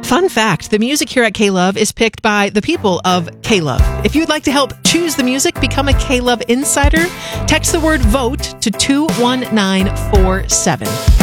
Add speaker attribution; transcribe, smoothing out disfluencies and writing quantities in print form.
Speaker 1: Fun fact, the music here at K-Love is picked by the people of K-Love. If you'd like to help choose the music, become a K-Love insider, text the word VOTE to 21947.